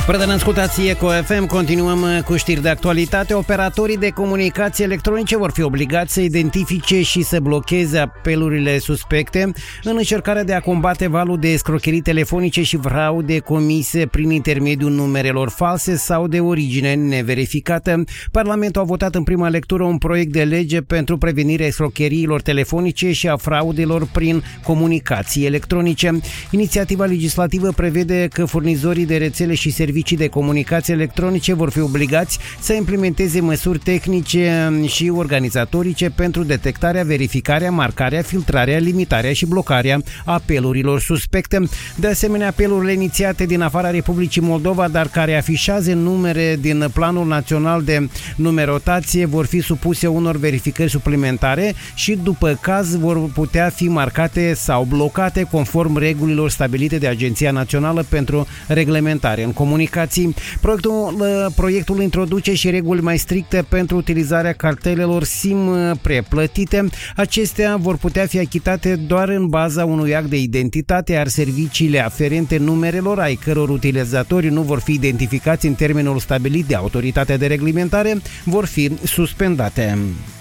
Prieteni, ascultați Eco FM, continuăm cu știri de actualitate. Operatorii de comunicații electronice vor fi obligați să identifice și să blocheze apelurile suspecte în încercarea de a combate valul de escrocherii telefonice și fraude comise prin intermediul numerelor false sau de origine neverificată. Parlamentul a votat în prima lectură un proiect de lege pentru prevenirea escrocheriilor telefonice și a fraudelor prin comunicații electronice. Inițiativa legislativă prevede că furnizorii de rețele și servicii de comunicații electronice vor fi obligați să implementeze măsuri tehnice și organizatorice pentru detectarea, verificarea, marcarea, filtrarea, limitarea și blocarea apelurilor suspecte. De asemenea, apelurile inițiate din afara Republicii Moldova, dar care afișează numere din Planul Național de Numerotație, vor fi supuse unor verificări suplimentare și, după caz, vor putea fi marcate sau blocate conform regulilor stabilite de Agenția Națională pentru Reglementare în Comunicații. Proiectul introduce și reguli mai stricte pentru utilizarea cartelelor SIM preplătite. Acestea vor putea fi achitate doar în baza unui act de identitate, iar serviciile aferente numerelor ai căror utilizatori nu vor fi identificați în termenul stabilit de Autoritatea de Reglementare vor fi suspendate.